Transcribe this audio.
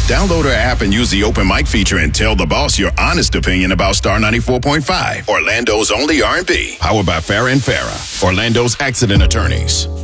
Download our app and use the open mic feature and tell the boss your honest opinion about Star 94.5, Orlando's only R&B. Powered by Farrah and Farrah, Orlando's accident attorneys.